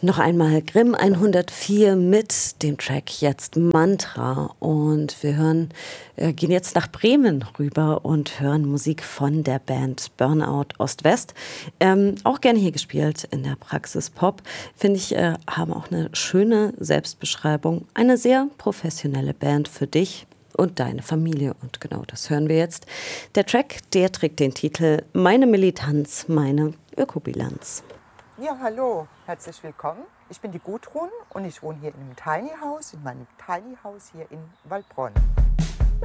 Noch einmal Grimm 104 mit dem Track jetzt Mantra. Und wir gehen jetzt nach Bremen rüber und hören Musik von der Band Burnout Ost-West. Auch gerne hier gespielt in der Praxis Pop. Finde ich, haben auch eine schöne Selbstbeschreibung. Eine sehr professionelle Band für dich und deine Familie. Und genau das hören wir jetzt. Der Track, der trägt den Titel Meine Militanz, meine Ökobilanz. Ja, hallo, herzlich willkommen. Ich bin die Gudrun und ich wohne hier in einem Tiny House, in meinem Tiny House hier in Waldbronn.